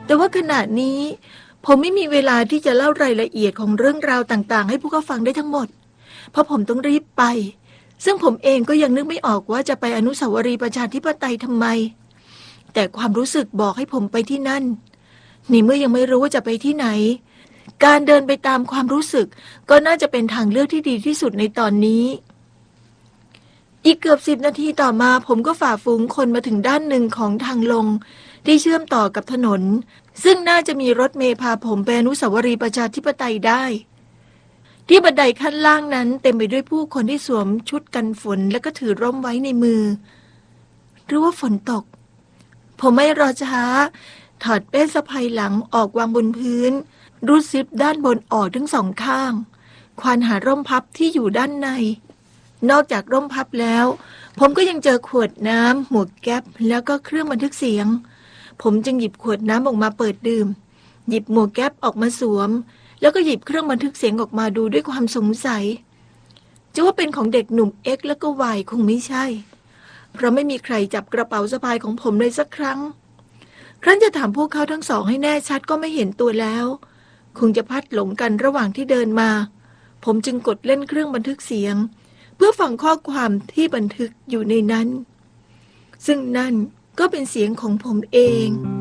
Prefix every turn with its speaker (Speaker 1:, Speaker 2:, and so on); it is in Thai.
Speaker 1: แต่ว่าขณะนี้ผมไม่มีเวลาที่จะเล่ารายละเอียดของเรื่องราวต่างๆให้พวกเขาฟังได้ทั้งหมดเพราะผมต้องรีบไปซึ่งผมเองก็ยังนึกไม่ออกว่าจะไปอนุสาวรีย์ประชาธิปไตยทำไมแต่ความรู้สึกบอกให้ผมไปที่นั่นนี่เมื่อยังไม่รู้ว่าจะไปที่ไหนการเดินไปตามความรู้สึกก็น่าจะเป็นทางเลือกที่ดีที่สุดในตอนนี้อีกเกือบ10 นาทีต่อมาผมก็ฝ่าฝูงคนมาถึงด้านหนึ่งของทางลงที่เชื่อมต่อกับถนนซึ่งน่าจะมีรถเมล์พาผมไปอนุสาวรีย์ประชาธิปไตยได้ที่บันไดขั้นล่างนั้นเต็มไปด้วยผู้คนที่สวมชุดกันฝนและก็ถือร่มไว้ในมือหรือว่าฝนตกผมไม่รอช้าถอดเป้สะพายหลังออกวางบนพื้นรูดซิปด้านบนออกทั้งสองข้างควานหาร่มพับที่อยู่ด้านในนอกจากร่มพับแล้วผมก็ยังเจอขวดน้ำหมวกแก๊ปแล้วก็เครื่องบันทึกเสียงผมจึงหยิบขวดน้ำออกมาเปิดดื่มหยิบหมวกแก๊ปออกมาสวมแล้วก็หยิบเครื่องบันทึกเสียงออกมาดูด้วยความสงสัยจะว่าเป็นของเด็กหนุ่ม X และก็ Y คงไม่ใช่เพราะไม่มีใครจับกระเป๋าสะพายของผมเลยสักครั้งครั้นจะถามพวกเขาทั้งสองให้แน่ชัดก็ไม่เห็นตัวแล้วคงจะพัดหลงกันระหว่างที่เดินมาผมจึงกดเล่นเครื่องบันทึกเสียงเพื่อฟังข้อความที่บันทึกอยู่ในนั้นซึ่งนั่นก็เป็นเสียงของผมเอง